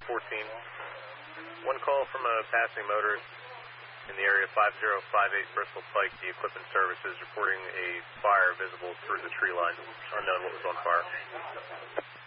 14. One call from a passing motorist in the area 5058 Bristol Pike. The equipment services reporting a fire visible through the tree line. Unknown what was on fire.